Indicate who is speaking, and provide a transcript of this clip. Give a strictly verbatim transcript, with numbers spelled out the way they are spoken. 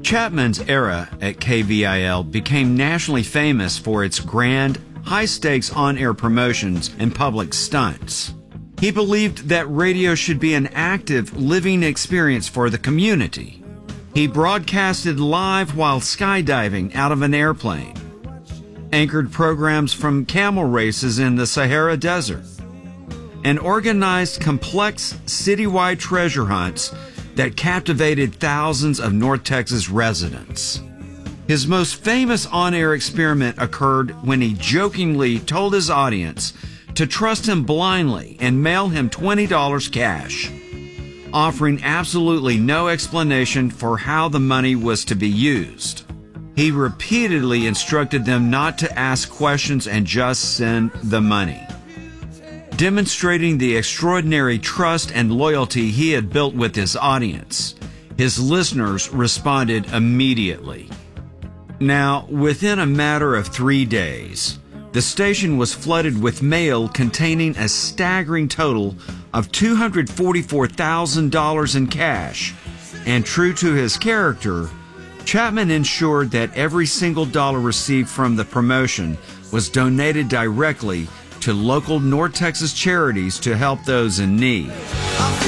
Speaker 1: Chapman's era at K V I L became nationally famous for its grand, high-stakes on-air promotions and public stunts. He believed that radio should be an active, living experience for the community. He broadcasted live while skydiving out of an airplane, anchored programs from camel races in the Sahara Desert, and organized complex citywide treasure hunts that captivated thousands of North Texas residents. His most famous on-air experiment occurred when he jokingly told his audience to trust him blindly and mail him twenty dollars cash, offering absolutely no explanation for how the money was to be used. He repeatedly instructed them not to ask questions and just send the money. Demonstrating the extraordinary trust and loyalty he had built with his audience, his listeners responded immediately. Now, within a matter of three days, the station was flooded with mail containing a staggering total of two hundred forty-four thousand dollars in cash, and true to his character, Chapman ensured that every single dollar received from the promotion was donated directly to local North Texas charities to help those in need.